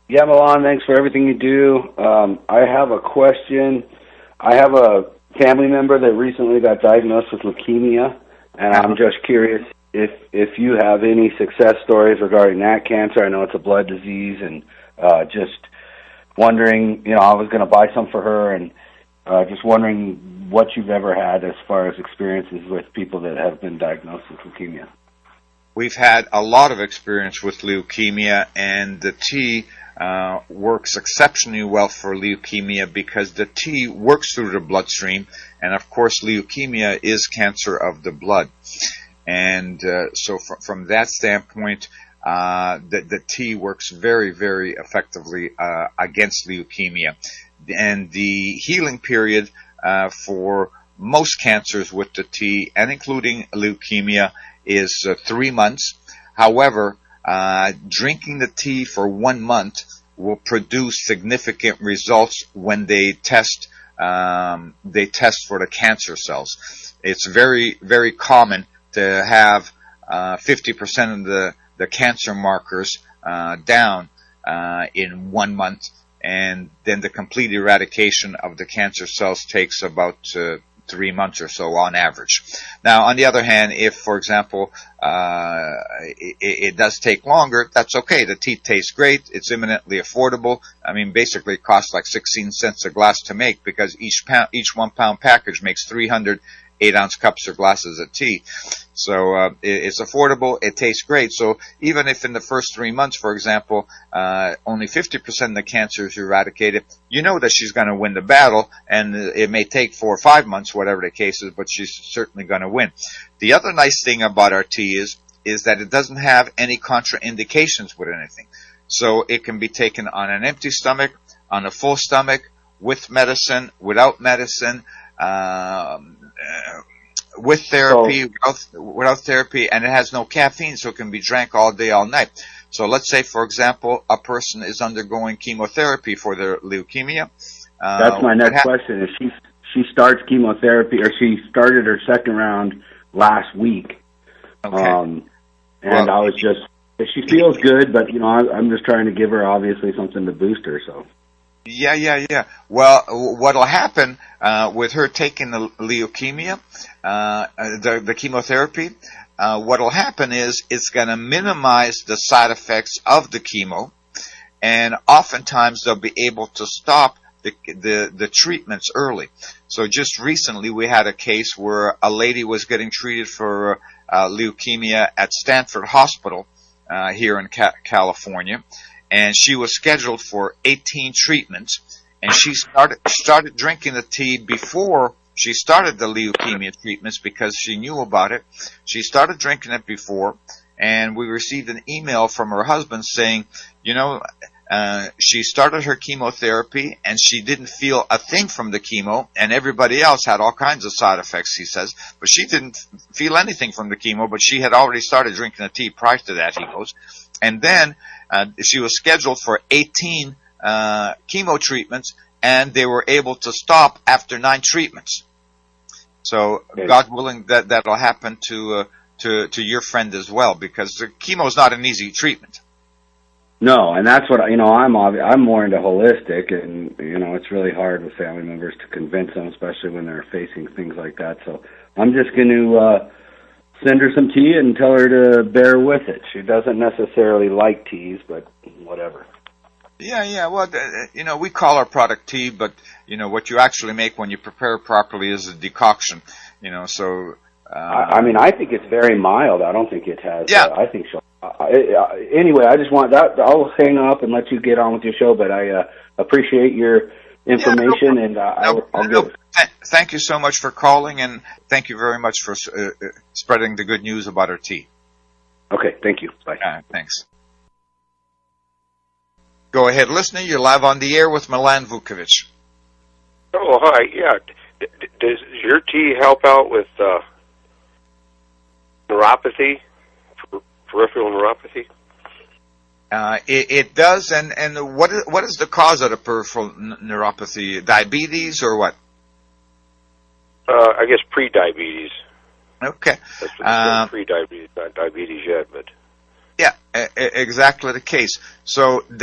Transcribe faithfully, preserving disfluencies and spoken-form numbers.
Yeah, Milan, thanks for everything you do. Um, I have a question. I have a family member that recently got diagnosed with leukemia, and I'm just curious if if you have any success stories regarding that cancer. I know it's a blood disease, and uh, just wondering, you know, I was going to buy some for her, and uh, just wondering what you've ever had as far as experiences with people that have been diagnosed with leukemia. We've had a lot of experience with leukemia, and the tea uh, works exceptionally well for leukemia because the tea works through the bloodstream, and of course leukemia is cancer of the blood. And uh, so fr- from that standpoint, uh, the, the tea works very, very effectively uh, against leukemia. And the healing period uh, for most cancers with the tea, and including leukemia, is uh, three months. However, uh, drinking the tea for one month will produce significant results when they test um, they test for the cancer cells. It's very, very common to have uh, fifty percent of the, the cancer markers uh, down uh, in one month, and then the complete eradication of the cancer cells takes about uh, three months or so on average. Now, on the other hand, if, for example, uh, it, it does take longer, that's okay. The tea tastes great. It's eminently affordable. I mean, basically it costs like sixteen cents a glass to make because each pound, each one pound package makes three hundred eight ounce cups or glasses of tea. So uh, it, it's affordable. It tastes great. So even if in the first three months, for example, uh, only fifty percent of the cancer is eradicated, you know that she's going to win the battle, and it may take four or five months, whatever the case is, but she's certainly going to win. The other nice thing about our tea is, is that it doesn't have any contraindications with anything. So it can be taken on an empty stomach, on a full stomach, with medicine, without medicine, um, uh, with therapy, so, without, without therapy, and it has no caffeine, so it can be drank all day, all night. So let's say, for example, a person is undergoing chemotherapy for their leukemia. Uh, That's my next question. Is she she starts chemotherapy, or she started her second round last week? Okay. Um, and well, I was just, she feels good, but you know, I, I'm just trying to give her obviously something to boost her. So. Yeah, yeah, yeah. Well, what'll happen uh, with her taking the leukemia, uh, the, the chemotherapy, uh, what'll happen is it's going to minimize the side effects of the chemo, and oftentimes they'll be able to stop the, the, the treatments early. So just recently we had a case where a lady was getting treated for uh, leukemia at Stanford Hospital uh, here in Ca- California. And she was scheduled for eighteen treatments, and she started started drinking the tea before she started the leukemia treatments because she knew about it. She started drinking it before, and we received an email from her husband saying, you know, uh, she started her chemotherapy and she didn't feel a thing from the chemo, and everybody else had all kinds of side effects, he says, but she didn't feel anything from the chemo, but she had already started drinking the tea prior to that, he goes. And then uh, she was scheduled for eighteen uh, chemo treatments, and they were able to stop after nine treatments. So, okay. God willing, that that'll happen to uh, to to your friend as well, because the chemo is not an easy treatment. No, and that's what you know. I'm I'm more into holistic, and you know it's really hard with family members to convince them, especially when they're facing things like that. So I'm just going to. Uh, Send her some tea and tell her to bear with it. She doesn't necessarily like teas, but whatever. Yeah, yeah. Well, you know, we call our product tea, but, you know, what you actually make when you prepare it properly is a decoction, you know, so... Uh, I, I mean, I think it's very mild. I don't think it has... Yeah. Uh, I think she'll... Uh, uh, anyway, I just want that... I'll hang up and let you get on with your show, but I uh, appreciate your information, yeah, no, and uh, no, I'll, I'll no, go. th- Thank you so much for calling, and thank you very much for uh, spreading the good news about our tea. Okay, thank you. Bye. Uh, thanks. Go ahead, listener. You're live on the air with Milan Vukovic. Oh, hi. Yeah. D- d- does your tea help out with uh, neuropathy, per- peripheral neuropathy? Uh, it, it does, and, and what is, what is the cause of the peripheral n- neuropathy? Diabetes or what? Uh, I guess pre-diabetes. Okay. That's what uh, pre-diabetes, not diabetes yet, but... Yeah, a- a- exactly the case. So